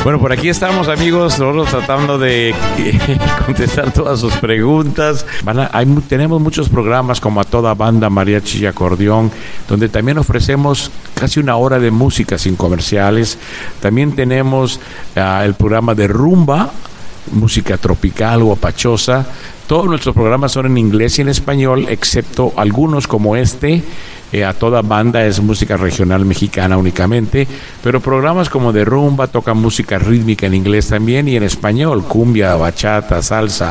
Bueno, por aquí estamos, amigos, nosotros tratando de contestar todas sus preguntas. Tenemos muchos programas como A Toda Banda, Mariachi y Acordeón, donde también ofrecemos casi una hora de música sin comerciales. También tenemos el programa de rumba, música tropical o apachosa. Todos nuestros programas son en inglés y en español, excepto algunos como este. A Toda Banda es música regional mexicana únicamente, pero programas como de rumba tocan música rítmica en inglés también y en español, cumbia, bachata, salsa.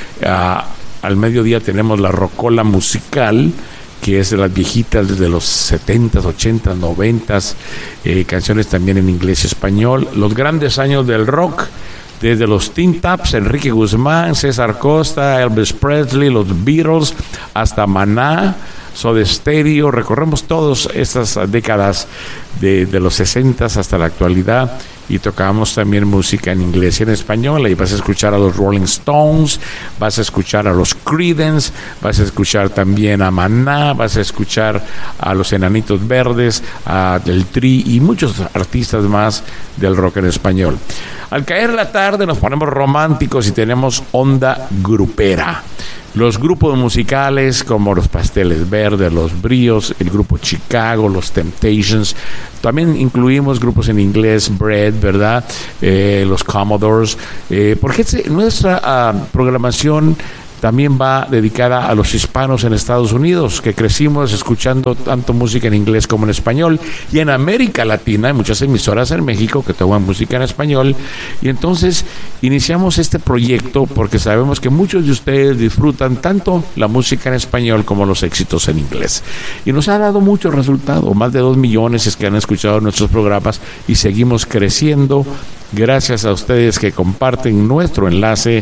Al mediodía tenemos la rocola musical, que es de las viejitas desde los 70s, 80s, 90s, canciones también en inglés y español. Los grandes años del rock, desde los Teen Tops, Enrique Guzmán, César Costa, Elvis Presley, los Beatles, hasta Maná, Soda Stereo. Recorremos todas estas décadas de los 60s hasta la actualidad y tocamos también música en inglés y en español. Ahí vas a escuchar a los Rolling Stones, vas a escuchar a los Creedence, vas a escuchar también a Maná, vas a escuchar a los Enanitos Verdes, a Del Tri y muchos artistas más del rock en español. Al caer la tarde nos ponemos románticos y tenemos onda grupera. Los grupos musicales como los Pasteles Verdes, los Bríos, el grupo Chicago, los Temptations. También incluimos grupos en inglés, Bread, ¿verdad? Los Commodores. Porque nuestra programación también va dedicada a los hispanos en Estados Unidos, que crecimos escuchando tanto música en inglés como en español, y en América Latina hay muchas emisoras en México que tocan música en español, y entonces iniciamos este proyecto porque sabemos que muchos de ustedes disfrutan tanto la música en español como los éxitos en inglés, y nos ha dado mucho resultado. Más de 2 millones es que han escuchado nuestros programas y seguimos creciendo gracias a ustedes que comparten nuestro enlace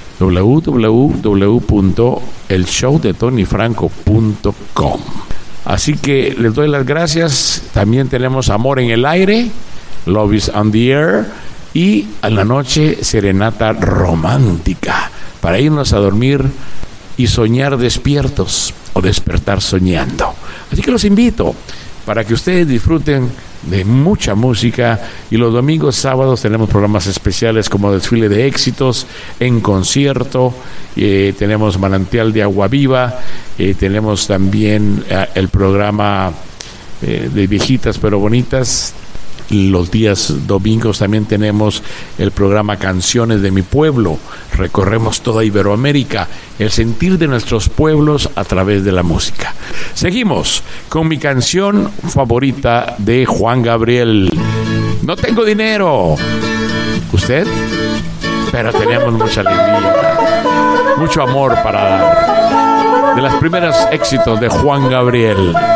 www.elshowdetonyfranco.com. Así que les doy las gracias. También tenemos Amor en el Aire, Love is on the Air, y a la noche serenata romántica para irnos a dormir y soñar despiertos o despertar soñando. Así que los invito para que ustedes disfruten de mucha música, y los domingos, sábados tenemos programas especiales como Desfile de Éxitos, En Concierto, tenemos Manantial de Agua Viva, tenemos también el programa de Viejitas pero Bonitas. Los días domingos también tenemos el programa Canciones de mi Pueblo. Recorremos toda Iberoamérica, el sentir de nuestros pueblos a través de la música. Seguimos con mi canción favorita de Juan Gabriel. No tengo dinero. ¿Usted? Pero tenemos mucha alegría, mucho amor para dar. De los primeros éxitos de Juan Gabriel.